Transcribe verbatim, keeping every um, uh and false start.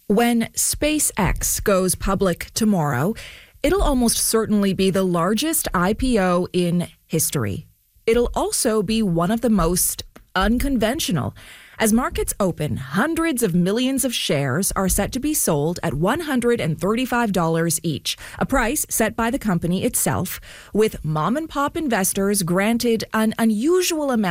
When SpaceX goes public tomorrow, it'll almost certainly be the largest I P O in history. It'll also be one of the most unconventional. As markets open, hundreds of millions of shares are set to be sold at one hundred thirty-five dollars each, a price set by the company itself, with mom-and-pop investors granted an unusual amount